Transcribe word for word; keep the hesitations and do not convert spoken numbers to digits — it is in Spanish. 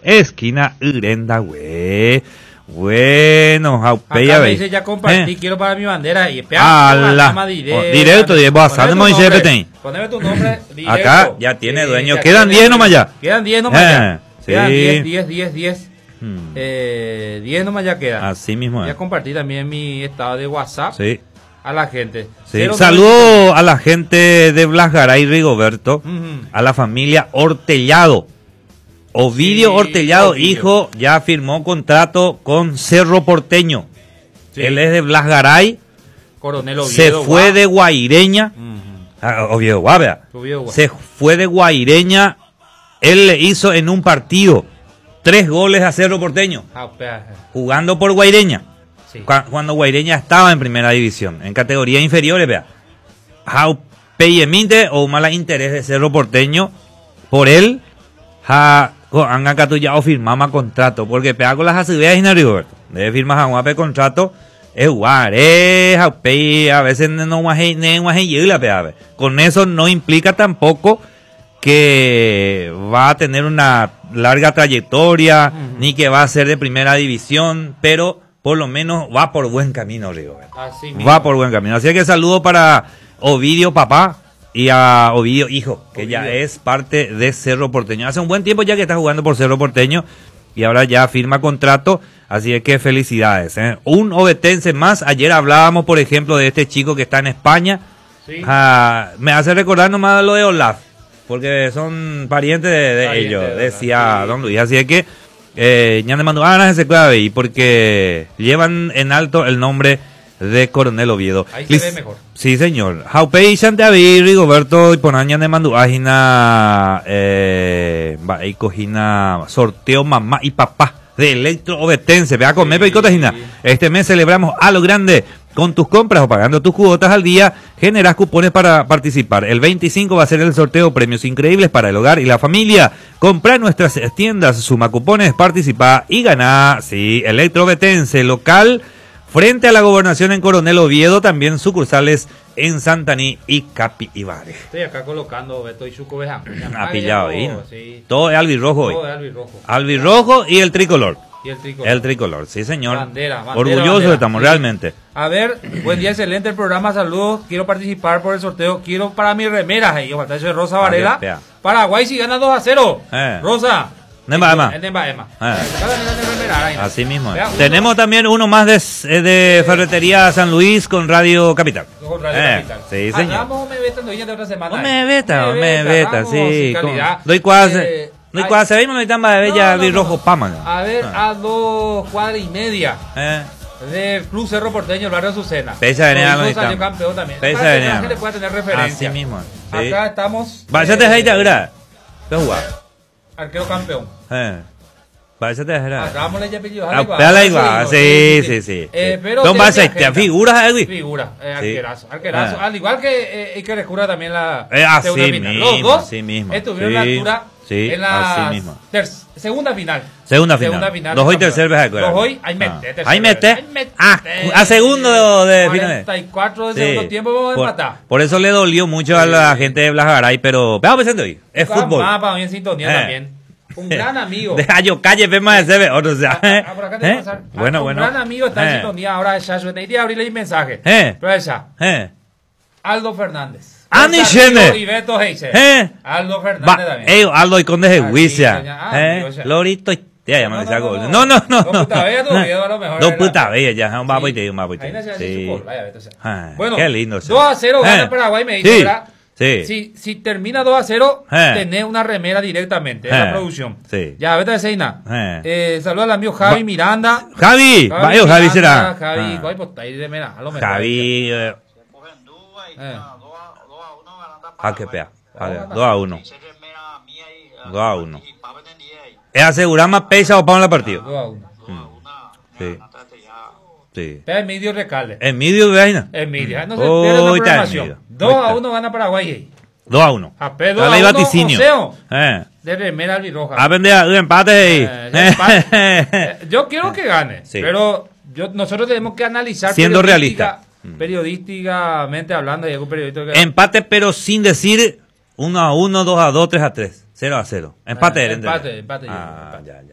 esquina Urenda, güey. Bueno, Jaupeya, ve. Dice, ya compartí, eh. quiero para mi bandera. Y ala, directo, directo, directo, poneme tu nombre, poneme tu nombre directo. Acá ya tiene sí, dueño, ya quedan diez nomás ya. Quedan diez nomás eh, ya. Sí. Quedan diez, diez, diez, diez. Hmm. Eh, diez nomás ya quedan. Así mismo es. Ya compartí también mi estado de WhatsApp. Sí. A la gente. Sí. Saludo a la gente de Blasgaray, Rigoberto, uh-huh. a la familia Hortellado. Ovidio sí, Hortellado, Ovidio. Hijo, ya firmó contrato con Cerro Porteño. Sí. Él es de Blasgaray. Coronel Oviedo, se fue guau. de Guaireña. Uh-huh. Ah, Oviedo, guau, vea. Oviedo, guau. Se fue de Guaireña. Él le hizo en un partido tres goles a Cerro Porteño. Ah, jugando por Guaireña. Sí. Cuando Guaireña estaba en primera división, en categorías inferiores, vea. How peyeminte o mala interés de Cerro Porteño por él. Ha anga catuya o firmama contrato porque pega con las asideas y Rigoberto debe firmar a guape contrato es guare a veces no guaje ne guaje la pega con eso no implica tampoco que va a tener una larga trayectoria uh-huh. ni que va a ser de primera división, pero por lo menos va por buen camino, Rigoberto. Así mismo. Va por buen camino, así que saludo para Ovidio papá y a Ovidio hijo, que Ovidio. Ya es parte de Cerro Porteño. Hace un buen tiempo ya que está jugando por Cerro Porteño y ahora ya firma contrato, así es que felicidades, ¿eh? Un ovetense más. Ayer hablábamos, por ejemplo, de este chico que está en España. Sí. Ah, me hace recordar nomás lo de Olaf, porque son parientes de, de Pariente ellos, de decía sí. don Luis. Así es que eh, ya me mandó ganas de clave y porque llevan en alto el nombre de Coronel Oviedo. Ahí se ve mejor. Sí, señor. Jaupei Santiago, Rigoberto y Ponaña de Mandu Ágina, eh, va y cojina sorteo mamá y papá de Electro Ovetense. Vea con Mepe y Cotajina. Este mes celebramos a lo grande. Con tus compras o pagando tus cuotas al día, generas cupones para participar. El veinticinco va a ser el sorteo premios increíbles para el hogar y la familia. Compra en nuestras tiendas, suma cupones, participa y gana. Sí, Electro Ovetense, local frente a la Gobernación en Coronel Oviedo, también sucursales en Santaní y Capibare. Estoy acá colocando Beto y su cobeja. Ha pillado ahí, ¿no? Sí. Todo es albirrojo hoy. Todo es albirrojo. Albirrojo y el tricolor. Y el tricolor. El tricolor, sí señor. Bandera, bandera, orgullosos bandera. estamos Sí. realmente. A ver, buen día, excelente el programa, saludos. Quiero participar por el sorteo. Quiero para mis remeras, ahí, yo de Rosa Varela. Ah, Paraguay si gana dos a cero. Eh. Rosa. Nemba, Ema. El Nemba, Ema. Eh. Remera, así mismo. Vea, tenemos también uno más de, de Ferretería San Luis con Radio Capital. Con Radio eh. Capital. Sí, señor. Hagamos me beta de otra semana. Me beta, me beta, sí. Con, calidad. doy cuase. Eh, doy cuase, veis, me de bella, no, no, rojo, no. pama. A ver, ah. a dos cuadras y media. Eh. De Club Cerro Porteño, el barrio Azucena. Pesa de Neal, salió campeón también. Pesa para de que la Neal. gente pueda tener referencia. Así mismo. Sí. Acá estamos. Váyate ahí, ¿verdad? ¿Qué jugar? Arquero campeón. Eh. Váyate ahí, ¿verdad? Acá vamos a leer apellidos. Ah, la igual, sí, sí, sí. Eh, pero Don te figuras, Edwin. Figura, eh, arquerazo, arquerazo. Ah. Al igual que eh, Iker Escura también la eh, así segunda mismo, final. Los dos así mismo. estuvieron sí, a la altura sí, en la así mismo. segunda final. Segunda final. Segunda final. Los hoy tercer vez Los hoy, ahí mete. Ahí mete. Ah, a segundo de final. cuarenta y cuatro de segundo tiempo vamos a empatar. Por eso le dolió mucho a la gente de Blasgaray, pero veamos presente hoy. Es fútbol. Mapa bien sintonía también. Un gran amigo. Deja yo calle, Pema de Sebe. O sea, ah, por acá te ¿eh? pasar. Bueno, ah, bueno. Un gran amigo está eh. en sintonía ahora de Chacho. Necesito abrirle un mensaje. Eh. Pero esa. Eh. Aldo Fernández. Ani Shene. Y Beto Heiser. Eh. Aldo Fernández también. Eh, Aldo y Conde de Huiza. Ah, eh. sí, Lorito. Ya, ya me decía no, no, no, no, no. Dos puta bella, dos videos a lo mejor. Dos puta bella, ya. Un papo y te un papo y Ahí te. nació Sí. su Vaya, Beto. Ay, bueno, qué lindo. dos a cero gana Paraguay, me dice, sí. ¿verdad? Sí. Si, si termina dos a cero, eh. tenés una remera directamente en eh. la producción. Sí. Ya, vete de Seina. Eh. Eh, saluda al amigo Javi Va Miranda. Javi, vaya Javi será. Javi, ah. ¿cuál pues ahí de mera? A lo mejor. Javi. Eh. Eh. Ah, qué pea. dos a uno. dos a uno. Es asegurar más pesa o para la partida. dos a uno. Sí. Sí. Pero en medio recalde. En medio de vaina. En medio. No se Oh, pierde la está programación. dos a uno gana Paraguay. dos a uno. A Pedro Dale a uno, vaticinio. Oseo, Eh. de remera albirroja. A vender un empate ahí. Eh, empate. Eh, yo quiero que gane, Sí. pero yo, nosotros tenemos que analizar Siendo periodística- realista. periodísticamente hablando, y algún periodista que Empate, pero sin decir uno a uno, dos a dos, tres a tres. cero a cero. Empate. Eh, era entre- empate, empate, Ah, empate. ya, ya.